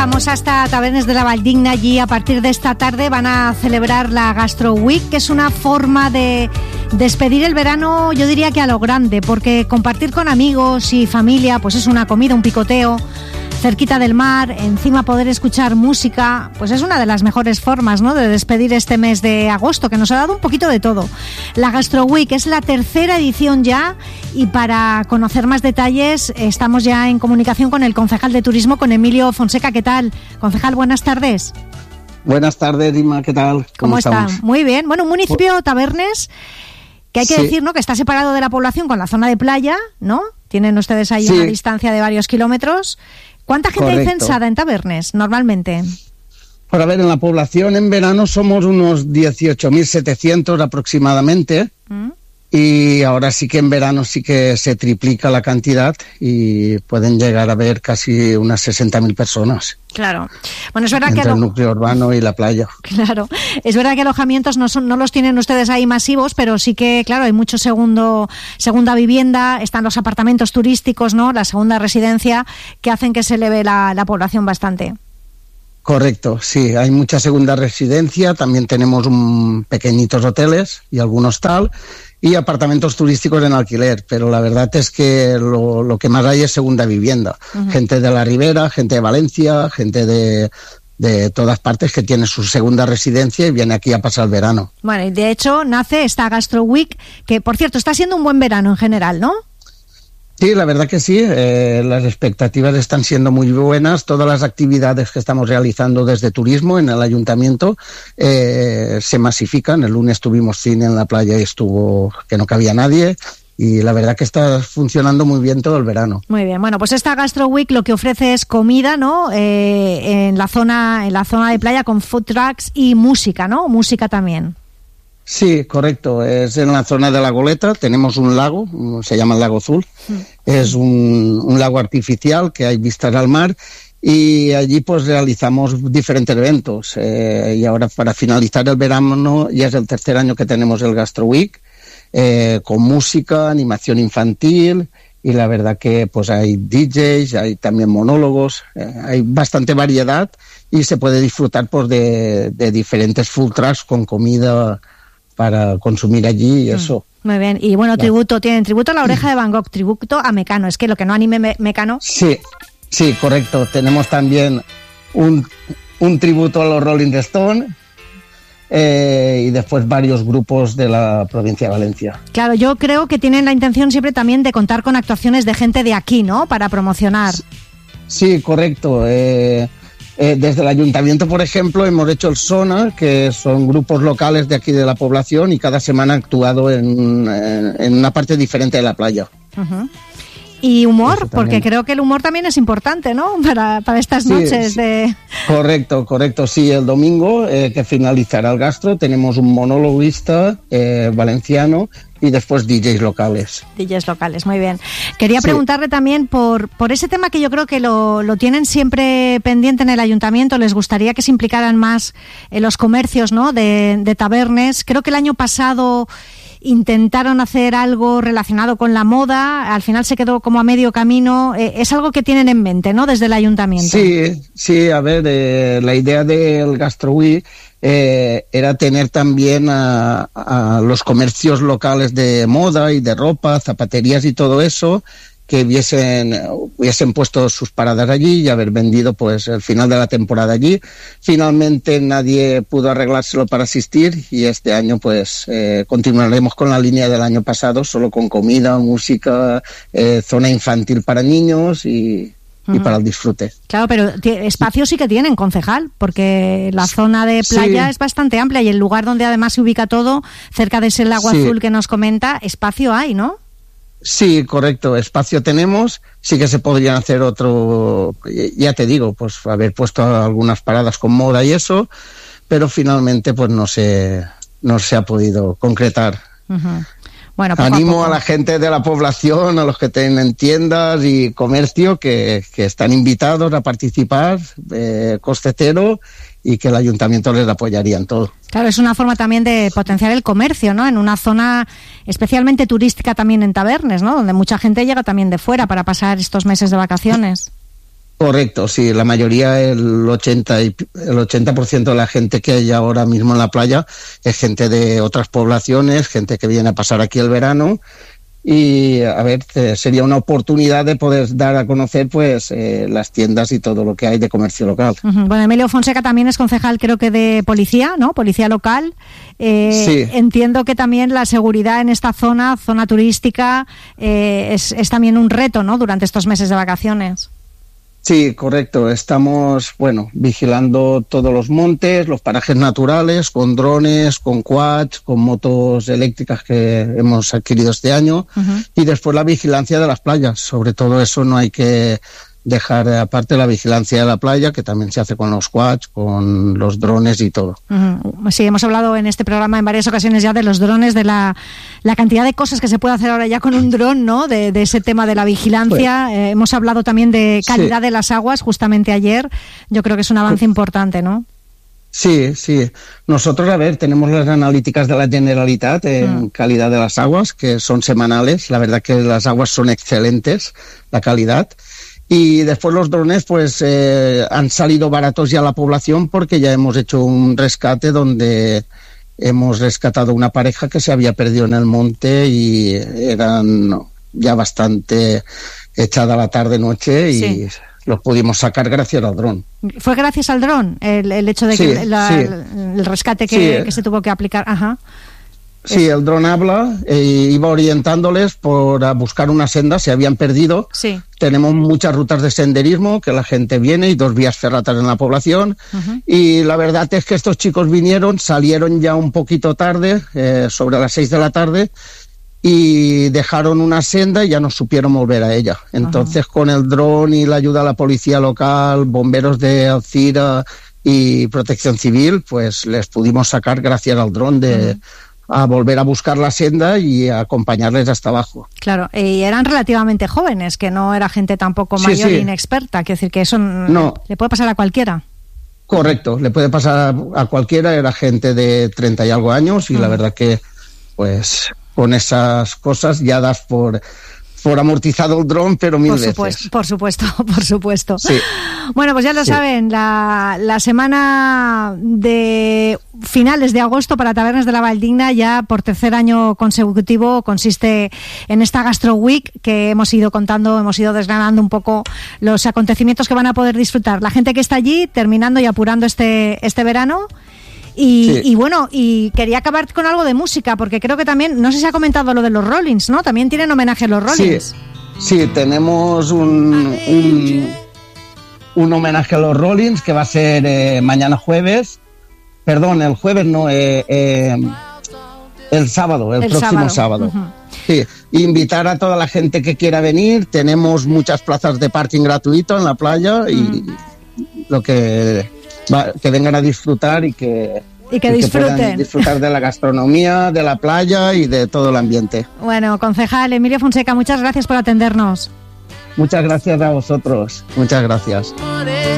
Vamos hasta Tabernes de la Valldigna. Allí a partir de esta tarde van a celebrar la Gastro Week, que es una forma de despedir el verano, yo diría que a lo grande, porque compartir con amigos y familia pues es una comida, un picoteo cerquita del mar, encima poder escuchar música, pues es una de las mejores formas, ¿no?, de despedir este mes de agosto, que nos ha dado un poquito de todo. La Gastro Week es la tercera edición ya, y para conocer más detalles estamos ya en comunicación con el concejal de turismo, con Emilio Fonseca. ¿Qué tal, concejal? Buenas tardes. Buenas tardes, Dima, ¿qué tal? ¿Cómo está? Muy bien. Bueno, un municipio, Tabernes, que hay que decir, ¿no?, que está separado de la población con la zona de playa, ¿no? Tienen ustedes ahí una distancia de varios kilómetros. ¿Cuánta gente hay censada en Tabernes normalmente? Por a ver, en la población en verano somos unos 18.700 aproximadamente. Y ahora sí que en verano sí que se triplica la cantidad y pueden llegar a haber casi unas 60.000 personas. Claro. Bueno, es verdad entre el núcleo urbano y la playa. Claro. Es verdad que alojamientos no los tienen ustedes ahí masivos, pero sí que, claro, hay mucho segunda vivienda, están los apartamentos turísticos, ¿no?, la segunda residencia, que hacen que se eleve la población bastante. Correcto, sí, hay mucha segunda residencia, también tenemos pequeñitos hoteles y algún hostal y apartamentos turísticos en alquiler, pero la verdad es que lo que más hay es segunda vivienda. Gente de la Ribera, gente de Valencia, gente de todas partes que tiene su segunda residencia y viene aquí a pasar el verano. Bueno, y de hecho nace esta Gastro Week, que por cierto está siendo un buen verano en general, ¿no? Sí, la verdad que sí, las expectativas están siendo muy buenas. Todas las actividades que estamos realizando desde turismo en el ayuntamiento se masifican. El lunes tuvimos cine en la playa y estuvo que no cabía nadie. Y la verdad que está funcionando muy bien todo el verano. Muy bien, bueno, pues esta Gastro Week lo que ofrece es comida, ¿no?, en la zona de playa, con food trucks y música, ¿no? Música también. Sí, correcto. Es en la zona de la Goleta. Tenemos un lago, se llama el Lago Azul. Es un lago artificial que hay vistas al mar y allí pues realizamos diferentes eventos. Y ahora, para finalizar el verano, ya es el tercer año que tenemos el Gastro Week, con música, animación infantil, y la verdad que pues hay DJs, hay también monólogos, hay bastante variedad y se puede disfrutar pues de diferentes food trucks con comida para consumir allí y eso. Muy bien. Y bueno, tienen tributo a La Oreja de Van Gogh, tributo a Mecano. Es que lo que no anime Mecano. Sí, correcto. Tenemos también un tributo a los Rolling Stones y después varios grupos de la provincia de Valencia. Claro, yo creo que tienen la intención siempre también de contar con actuaciones de gente de aquí, ¿no?, para promocionar. Sí, correcto. Desde el ayuntamiento, por ejemplo, hemos hecho el Sona, que son grupos locales de aquí de la población, y cada semana ha actuado en una parte diferente de la playa. Y humor, porque creo que el humor también es importante, ¿no?, para estas noches de... Correcto, sí. El domingo, que finalizará el gastro, tenemos un monologuista valenciano y después DJs locales. DJs locales, muy bien. Quería preguntarle también por ese tema que yo creo que lo tienen siempre pendiente en el ayuntamiento. Les gustaría que se implicaran más en los comercios, ¿no?, de Tabernes. Creo que el año pasado intentaron hacer algo relacionado con la moda, al final se quedó como a medio camino. Es algo que tienen en mente, ¿no?, desde el ayuntamiento. Sí, a ver, la idea del Gastro Week era tener también a los comercios locales de moda y de ropa, zapaterías y todo eso, que hubiesen puesto sus paradas allí y haber vendido pues el final de la temporada allí. Finalmente nadie pudo arreglárselo para asistir y este año pues continuaremos con la línea del año pasado, solo con comida, música, zona infantil para niños y para el disfrute. Claro, pero espacio sí que tienen, concejal, porque la zona de playa es bastante amplia y el lugar donde además se ubica todo, cerca de ese lago azul que nos comenta, espacio hay, ¿no? Sí, correcto, espacio tenemos, sí que se podrían hacer otro, ya te digo, pues haber puesto algunas paradas con moda y eso, pero finalmente pues no se ha podido concretar. Bueno, animo a la gente de la población, a los que tienen tiendas y comercio, que están invitados a participar, coste cero, y que el ayuntamiento les apoyaría en todo. Claro, es una forma también de potenciar el comercio, ¿no?, en una zona especialmente turística también en Tabernes, ¿no?, donde mucha gente llega también de fuera para pasar estos meses de vacaciones. Correcto, sí, la mayoría, el 80% de la gente que hay ahora mismo en la playa es gente de otras poblaciones, gente que viene a pasar aquí el verano. Y a ver, sería una oportunidad de poder dar a conocer pues las tiendas y todo lo que hay de comercio local. Bueno, Emilio Fonseca también es concejal, creo que de policía, ¿no? Policía local. Sí. Entiendo que también la seguridad en esta zona turística, es también un reto, ¿no? Durante estos meses de vacaciones. Sí, correcto. Estamos, vigilando todos los montes, los parajes naturales, con drones, con quads, con motos eléctricas que hemos adquirido este año, y después la vigilancia de las playas. Sobre todo eso no hay que dejar aparte la vigilancia de la playa, que también se hace con los quads, con los drones y todo. Sí, hemos hablado en este programa en varias ocasiones ya de los drones, de la cantidad de cosas que se puede hacer ahora ya con un dron, ¿no? De ese tema de la vigilancia. Hemos hablado también de calidad de las aguas, justamente ayer. Yo creo que es un avance importante, ¿no? Sí. Nosotros, tenemos las analíticas de la Generalitat en calidad de las aguas, que son semanales. La verdad que las aguas son excelentes, la calidad. Y después los drones han salido baratos ya a la población, porque ya hemos hecho un rescate donde hemos rescatado una pareja que se había perdido en el monte y eran ya bastante echada la tarde-noche y los pudimos sacar gracias al dron. ¿Fue gracias al dron el hecho de que el rescate que se tuvo que aplicar? Ajá. Sí, el dron habla e iba orientándoles a buscar una senda, se habían perdido. Sí. Tenemos muchas rutas de senderismo que la gente viene y 2 vías ferratas en la población. Y la verdad es que estos chicos salieron ya un poquito tarde, sobre las 6 de la tarde, y dejaron una senda y ya no supieron volver a ella. Entonces, con el dron y la ayuda de la policía local, bomberos de Alcira y Protección Civil, pues les pudimos sacar gracias al dron a volver a buscar la senda y a acompañarles hasta abajo. Claro, y eran relativamente jóvenes, que no era gente tampoco mayor e inexperta, quiero decir que eso le puede pasar a cualquiera. Correcto, le puede pasar a cualquiera, era gente de 30 y algo años y la verdad que pues con esas cosas ya das por amortizado el dron, pero mil veces. Por supuesto. Sí. Bueno, pues ya lo saben, la semana de finales de agosto para Tabernes de la Valdigna, ya por tercer año consecutivo, consiste en esta Gastro Week que hemos ido desgranando un poco los acontecimientos que van a poder disfrutar la gente que está allí, terminando y apurando este verano. Y quería acabar con algo de música, porque creo que también, no sé si ha comentado lo de los Rollins, ¿no? También tienen homenaje a los Rollins. Sí, tenemos un homenaje a los Rollins que va a ser mañana jueves. Perdón, el jueves no, el sábado, el próximo sábado. Sí, invitar a toda la gente que quiera venir. Tenemos muchas plazas de parking gratuito en la playa y lo que vengan a disfrutar y que puedan disfrutar de la gastronomía, de la playa y de todo el ambiente. Bueno, concejal Emilio Fonseca, muchas gracias por atendernos. Muchas gracias a vosotros. Muchas gracias.